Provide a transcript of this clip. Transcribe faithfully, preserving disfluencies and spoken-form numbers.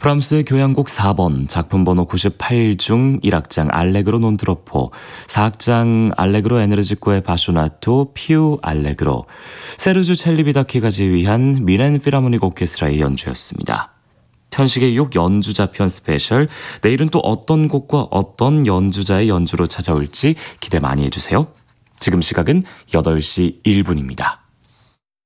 브람스의 교향곡 사 번 작품 번호 구십팔 중 일 악장 알레그로 논 트로포, 사 악장 알레그로 에네르지코의 바쇼나토 피우 알레그로, 세르주 첼리비다키가 지휘한 미넨 필하모닉 오케스트라의 연주였습니다. 편식의 유혹 연주자 편 스페셜, 내일은 또 어떤 곡과 어떤 연주자의 연주로 찾아올지 기대 많이 해주세요. 지금 시각은 여덟 시 일 분입니다.